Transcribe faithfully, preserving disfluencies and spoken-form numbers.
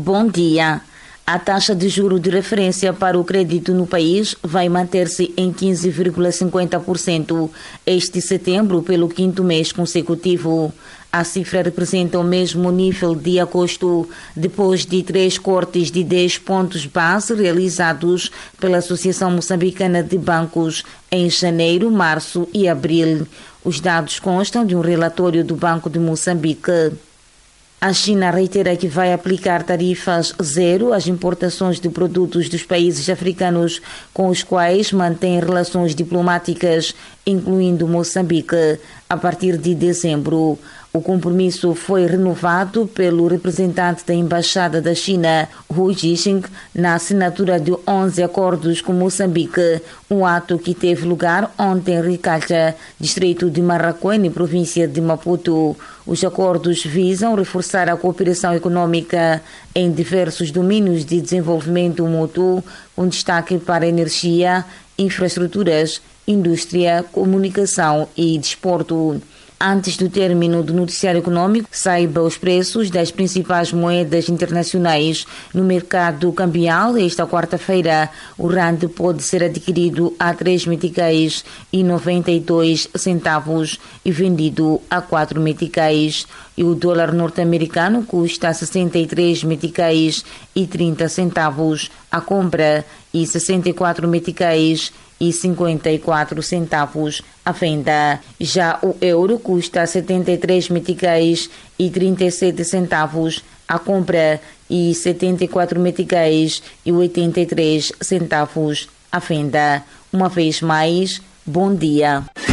Bom dia. A taxa de juro de referência para o crédito no país vai manter-se em quinze vírgula cinquenta por cento este setembro pelo quinto mês consecutivo. A cifra representa o mesmo nível de agosto, depois de três cortes de dez pontos base realizados pela Associação Moçambicana de Bancos em janeiro, março e abril. Os dados constam de um relatório do Banco de Moçambique. A China reitera que vai aplicar tarifas zero às importações de produtos dos países africanos com os quais mantém relações diplomáticas, incluindo Moçambique, a partir de dezembro. O compromisso foi renovado pelo representante da Embaixada da China, Hu Jixing, na assinatura de onze acordos com Moçambique, um ato que teve lugar ontem em Ricalha, distrito de Marraquene, província de Maputo. Os acordos visam reforçar a cooperação econômica em diversos domínios de desenvolvimento mútuo, com destaque para energia, infraestruturas, indústria, comunicação e desporto. Antes do término do noticiário econômico, saiba os preços das principais moedas internacionais no mercado cambial. Esta quarta-feira, o rand pode ser adquirido a três meticais e noventa e dois centavos e vendido a quatro meticais. E o dólar norte-americano custa sessenta e três meticais e trinta centavos a compra e sessenta e quatro meticais e cinquenta e quatro centavos à venda. Já o euro custa setenta e três meticais e trinta e sete centavos à compra e setenta e quatro meticais e oitenta e três centavos à venda. Uma vez mais, bom dia.